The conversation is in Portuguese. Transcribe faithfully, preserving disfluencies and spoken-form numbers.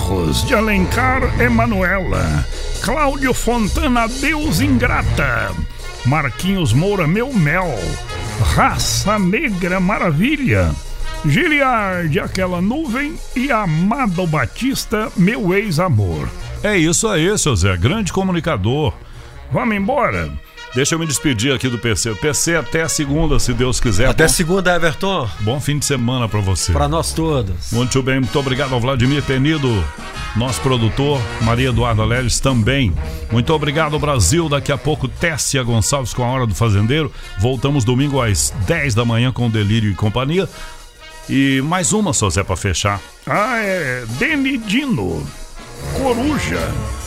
Barros de Alencar Emanuela, Cláudio Fontana Deus Ingrata, Marquinhos Moura Meu Mel, Raça Negra Maravilha, Giliard Aquela Nuvem e Amado Batista Meu Ex-Amor. É isso aí, seu Zé, grande comunicador. Vamos embora. Deixa eu me despedir aqui do P C. P C até segunda, se Deus quiser. Até bom, segunda, Everton. Bom fim de semana pra você. Pra nós todos. Muito bem, muito obrigado ao Vladimir Penido, nosso produtor, Maria Eduarda Leles também. Muito obrigado, Brasil. Daqui a pouco, Tessia Gonçalves com a Hora do Fazendeiro. Voltamos domingo às dez da manhã com Delírio e Companhia. E mais uma, só Zé, pra fechar. Ah, é Denidino, Coruja.